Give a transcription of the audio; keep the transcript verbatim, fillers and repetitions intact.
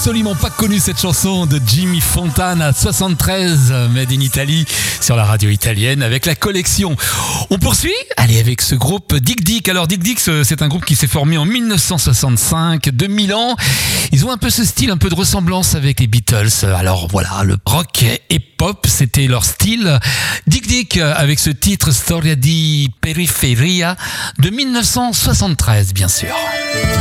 absolument pas connu cette chanson de Jimmy Fontana, soixante-treize, Made in Italy, sur la radio italienne, avec la collection. On poursuit, allez, avec ce groupe Dick Dick. Alors Dick Dick, c'est un groupe qui s'est formé en mille neuf cent soixante-cinq, de Milan. Ils ont un peu ce style, un peu de ressemblance avec les Beatles. Alors voilà, le rock et pop, c'était leur style. Dick Dick, avec ce titre Storia di Periferia, de mille neuf cent soixante-treize, bien sûr.